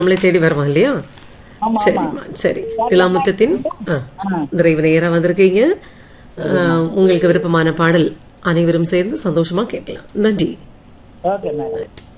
நம்மளை தேடி வருவான் இல்லையா? ஆமா ஆமா சரிம்மா, சரி. நிலாமுற்றத்தின் நிறைவு நேரம் வந்திருக்கீங்க. உங்களுக்கு விருப்பமான பாடல் அனைவரும் சேர்ந்து சந்தோஷமா கேட்கலாம். நன்றி. Okay madam.